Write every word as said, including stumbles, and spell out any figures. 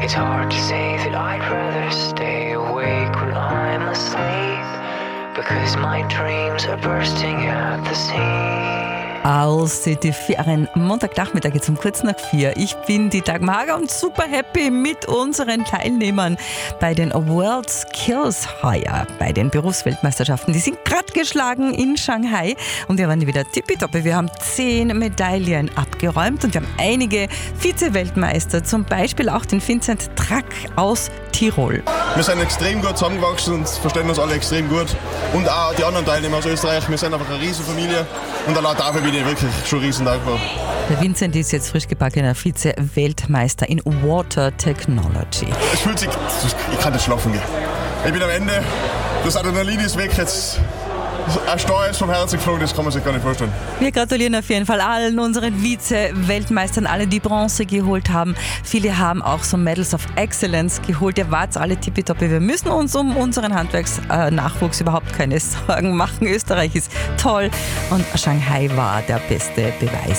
It's hard to say that I'd rather stay awake when I'm asleep, because my dreams are bursting at the seams. Aus die Ferien. Montagnachmittag jetzt um kurz nach vier. Ich bin die Dagmar Hager und super happy mit unseren Teilnehmern bei den World Skills heuer, bei den Berufsweltmeisterschaften. Die sind gerade geschlagen in Shanghai und wir waren wieder tippitoppi. Wir haben zehn Medaillen abgeräumt und wir haben einige Vize-Weltmeister, zum Beispiel auch den Vincent Track aus Tirol. Wir sind extrem gut zusammengewachsen und verstehen uns alle extrem gut. Und auch die anderen Teilnehmer aus Österreich, wir sind einfach eine riesen Familie und allein dafür bin ich wirklich schon riesen dankbar. Der Vincent ist jetzt frisch gebackener Vize-Weltmeister in Water Technology. Es fühlt sich, ich kann nicht schlafen gehen. Ich bin am Ende, das Adrenalin ist weg, jetzt ein Steuer ist vom Herzen geflogen, das kann man sich gar nicht vorstellen. Wir gratulieren auf jeden Fall allen unseren Vize-Weltmeistern, alle, die Bronze geholt haben. Viele haben auch so Medals of Excellence geholt. Ihr wart alle tippitoppi. Wir müssen uns um unseren Handwerksnachwuchs überhaupt keine Sorgen machen. Österreich ist toll und Shanghai war der beste Beweis.